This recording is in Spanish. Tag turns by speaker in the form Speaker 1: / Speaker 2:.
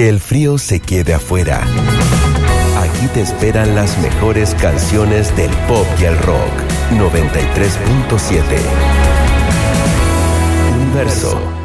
Speaker 1: Que el frío se quede afuera. Aquí te esperan las mejores canciones del pop y el rock. 93.7 Universo.